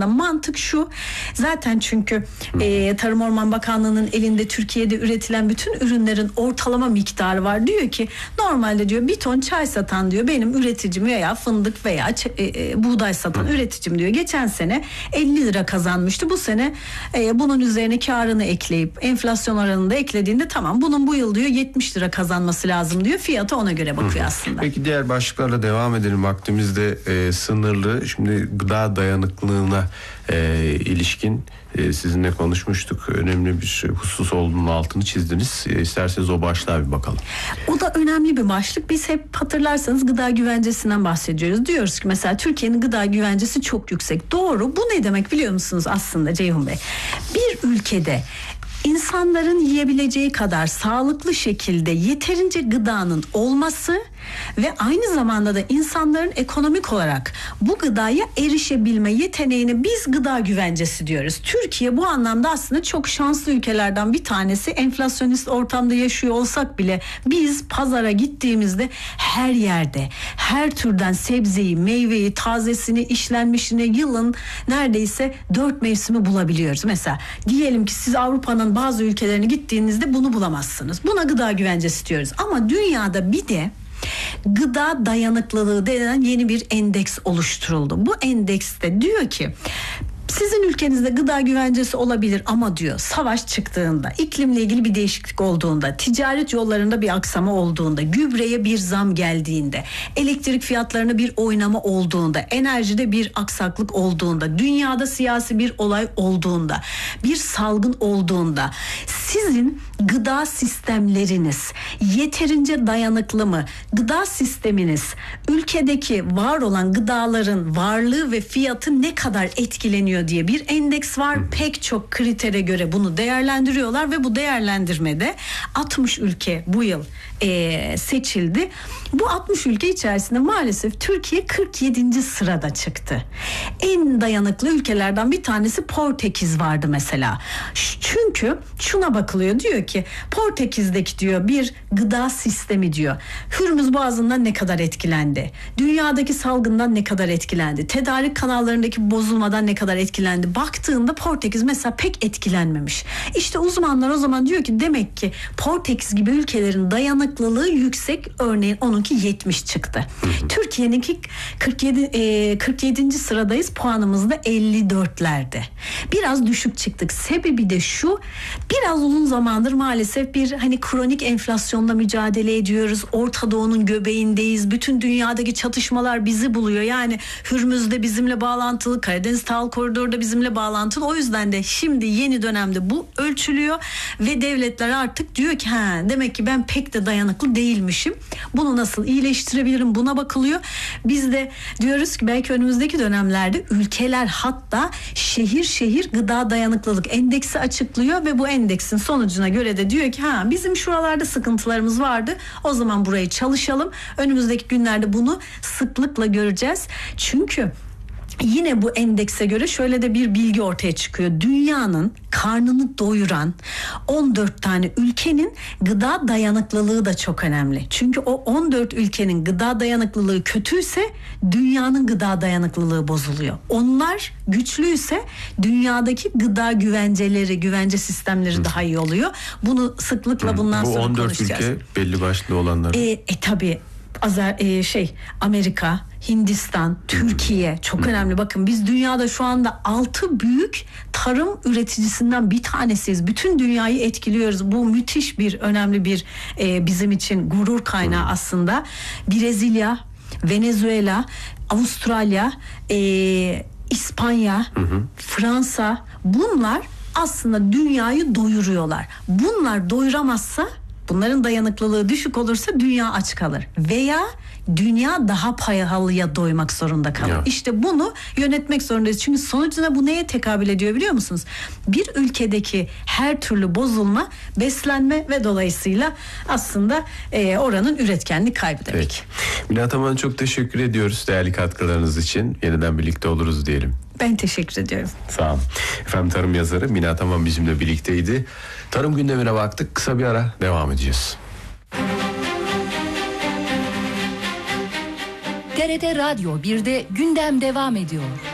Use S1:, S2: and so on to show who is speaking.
S1: aslında mantık şu. Zaten çünkü Tarım Orman Bakanlığı'nın elinde Türkiye'de üretilen bütün ürünlerin ortalama miktarı var. Diyor ki normalde diyor bir ton çay satan diyor benim üreticim veya fındık veya buğday satan üreticim diyor. Geçen sene 50 lira kazanmıştı. Bu sene bunun üzerine karını ekleyip enflasyon oranını da eklediğinde tamam bunun bu yıl diyor 70 lira kazanması lazım diyor. Fiyatı ona göre bakıyor aslında.
S2: Peki diğer başlıklarla devam edelim. Vaktimizde sınırlı. Şimdi gıda dayanıklılığına ilişkin sizinle konuşmuştuk. Önemli bir husus olduğunun altını çizdiniz. İsterseniz o başlığa bir bakalım.
S1: O da önemli bir başlık. Biz hep hatırlarsanız gıda güvencesinden bahsediyoruz. Diyoruz ki mesela Türkiye'nin gıda güvencesi çok yüksek. Doğru. Bu ne demek biliyor musunuz aslında Ceyhun Bey? Bir ülkede İnsanların yiyebileceği kadar sağlıklı şekilde yeterince gıdanın olması ve aynı zamanda da insanların ekonomik olarak bu gıdaya erişebilme yeteneğine biz gıda güvencesi diyoruz. Türkiye bu anlamda aslında çok şanslı ülkelerden bir tanesi. Enflasyonist ortamda yaşıyor olsak bile biz pazara gittiğimizde her yerde her türden sebzeyi, meyveyi, tazesini, işlenmişini yılın neredeyse 4 mevsimi bulabiliyoruz. Mesela diyelim ki siz Avrupa'nın bazı ülkelerine gittiğinizde bunu bulamazsınız. Buna gıda güvencesi diyoruz. Ama dünyada bir de gıda dayanıklılığı denen yeni bir endeks oluşturuldu. Bu endekste diyor ki sizin ülkenizde gıda güvencesi olabilir ama diyor savaş çıktığında, iklimle ilgili bir değişiklik olduğunda, ticaret yollarında bir aksama olduğunda, gübreye bir zam geldiğinde, elektrik fiyatlarına bir oynama olduğunda, enerjide bir aksaklık olduğunda, dünyada siyasi bir olay olduğunda, bir salgın olduğunda sizin gıda sistemleriniz yeterince dayanıklı mı? Gıda sisteminiz ülkedeki var olan gıdaların varlığı ve fiyatı ne kadar etkileniyor diye bir endeks var. Pek çok kritere göre bunu değerlendiriyorlar ve bu değerlendirmede 60 ülke bu yıl seçildi. Bu 60 ülke içerisinde maalesef Türkiye 47. sırada çıktı. En dayanıklı ülkelerden bir tanesi Portekiz vardı mesela. Çünkü şuna bakılıyor, diyor ki Portekiz'deki diyor bir gıda sistemi diyor. Hürmüz Boğazı'ndan ne kadar etkilendi? Dünyadaki salgından ne kadar etkilendi? Tedarik kanallarındaki bozulmadan ne kadar etkilendi? Baktığında Portekiz mesela pek etkilenmemiş. İşte uzmanlar o zaman diyor ki demek ki Portekiz gibi ülkelerin dayanıklılığı yüksek. Örneğin onunki 70 çıktı. Türkiye'ninki 47. sıradayız. Puanımız da 54'lerde. Biraz düşük çıktık. Sebebi de şu. Biraz uzun zamandır maalesef bir kronik enflasyonla mücadele ediyoruz. Orta Doğu'nun göbeğindeyiz. Bütün dünyadaki çatışmalar bizi buluyor. Yani Hürmüz'de bizimle bağlantılı, Karadeniz Tahıl Koridoru'da bizimle bağlantılı. O yüzden de şimdi yeni dönemde bu ölçülüyor ve devletler artık diyor ki demek ki ben pek de dayanıklı değilmişim. Bunu nasıl iyileştirebilirim? Buna bakılıyor. Biz de diyoruz ki belki önümüzdeki dönemlerde ülkeler hatta şehir şehir gıda dayanıklılık endeksi açıklıyor ve bu endeksin sonucuna göre de diyor ki bizim şuralarda sıkıntılarımız vardı. O zaman burayı çalışalım. Önümüzdeki günlerde bunu sıklıkla göreceğiz. Çünkü yine bu endekse göre şöyle de bir bilgi ortaya çıkıyor. Dünyanın karnını doyuran 14 tane ülkenin gıda dayanıklılığı da çok önemli. Çünkü o 14 ülkenin gıda dayanıklılığı kötüyse dünyanın gıda dayanıklılığı bozuluyor. Onlar güçlüyse dünyadaki gıda güvence sistemleri daha iyi oluyor. Bunu sıklıkla bundan sonra konuşacağız.
S2: Bu 14 ülke belli başlı olanlar.
S1: Tabii. Amerika, Hindistan, Türkiye çok önemli. Bakın biz dünyada şu anda 6 büyük tarım üreticisinden bir tanesiyiz. Bütün dünyayı etkiliyoruz. Bu müthiş bir önemli bir bizim için gurur kaynağı aslında. Brezilya, Venezuela, Avustralya, İspanya, Fransa, bunlar aslında dünyayı doyuruyorlar. Bunlar doyuramazsa, bunların dayanıklılığı düşük olursa dünya aç kalır veya dünya daha pahalıya doymak zorunda kalır. Ya. İşte bunu yönetmek zorundayız. Çünkü sonucunda bu neye tekabül ediyor biliyor musunuz? Bir ülkedeki her türlü bozulma beslenme ve dolayısıyla aslında oranın üretkenlik kaybı demek.
S2: Evet. Mine Ataman, çok teşekkür ediyoruz değerli katkılarınız için. Yeniden birlikte oluruz diyelim.
S1: Ben teşekkür ediyorum.
S2: Sağ olun. Efendim, tarım yazarı Mine Ataman bizimle birlikteydi. Tarım gündemine baktık. Kısa bir ara, devam edeceğiz.
S3: TRT Radyo 1'de gündem devam ediyor.